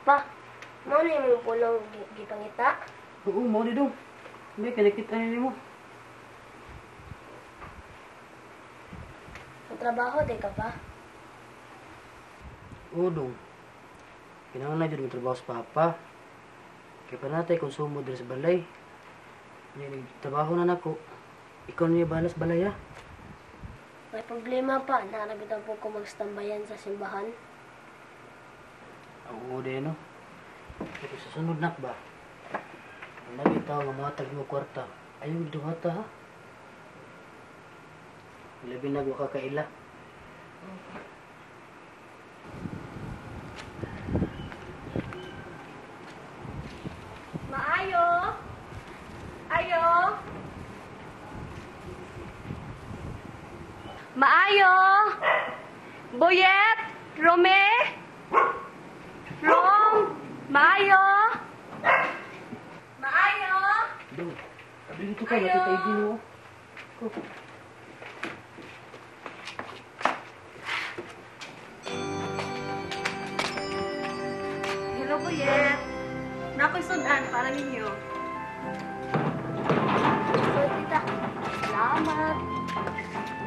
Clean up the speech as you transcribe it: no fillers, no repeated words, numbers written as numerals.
Pa, mo na yung pulong gipangita. Oo, mo ni dong. Hindi, kinakita nila mo. Ang trabaho, di ka pa. Oo, dong. Kinahanglan na dyan trabaho sa papa. Kaya pa natay konsumo dito sa balay. Yan, trabaho na nako. Ikaw niya balas balay, ha? May problema pa, naragitan po ko magstambayan sa simbahan. Oo, din, no? Pero sa sunod nak ba? Ang lagi tao nga matag mo kwarta. Ayaw giduhata, ha? Labi na ko kakaila. Maayo! Ayo! Maayo! Boyet! Rome! Rom! Maayo! Maayo! Dong, sabi dito ka, lati tayo din, oh. Ko. Hello, Boyet. Nako'y sudan para ninyo. So, tita, salamat.